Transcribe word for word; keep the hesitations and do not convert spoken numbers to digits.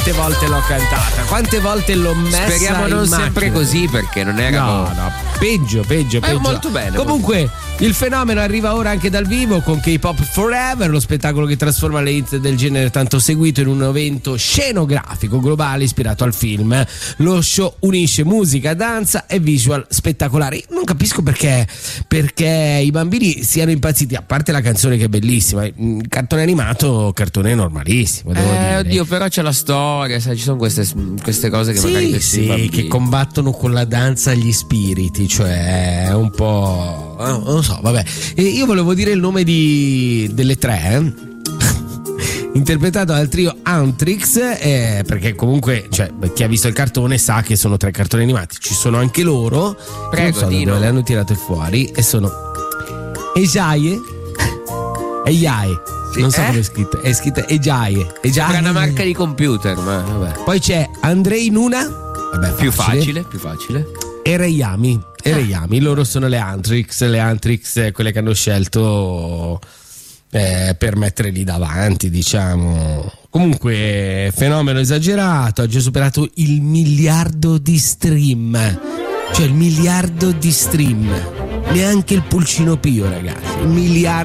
Quante volte l'ho cantata, quante volte l'ho messa. Speriamo in non macchina. sempre così, perché non era. No, no, peggio, peggio, Eh, peggio. molto bene. Comunque, il fenomeno arriva ora anche dal vivo con K-Pop Forever, lo spettacolo che trasforma le hit del genere tanto seguito in un evento scenografico globale ispirato al film. Lo show unisce musica, danza e visual spettacolari. Non capisco perché, perché i bambini siano impazziti, a parte la canzone che è bellissima. Il cartone animato, cartone normalissimo, devo Eh, dire. oddio, però c'è la storia, sai, ci sono queste, queste cose che Sì, magari questi sì, bambini- che combattono con la danza gli spiriti, cioè è un po', eh, non lo so, vabbè. E io volevo dire il nome di delle tre, eh? Interpretato dal trio Antrix, eh, perché comunque, cioè, chi ha visto il cartone sa che sono tre cartoni animati, ci sono anche loro. Prego, non so da Dino. dove le hanno tirate fuori e sono Ejaye e Yae. Sì, Non so eh? come è scritto, è scritto Ejaye. Sembra Ejaye. una marca di computer, ma vabbè. Poi c'è Andrei Nuna, vabbè, Più facile, più facile. e Reiami, e Reiami, loro sono le Antrix, le Antrix eh, quelle che hanno scelto eh, per mettere lì davanti, diciamo. Comunque fenomeno esagerato, ha già superato il miliardo di stream, cioè il miliardo di stream, neanche il pulcino pio, ragazzi, il miliardo